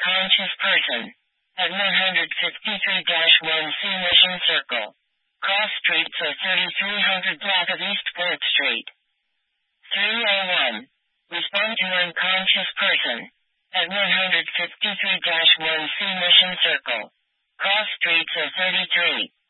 unconscious person. At 153-1C Mission Circle. Cross streets of 3300 block of East 4th Street. 301. Respond to unconscious person. At 153-1C Mission Circle. Cross streets of 33.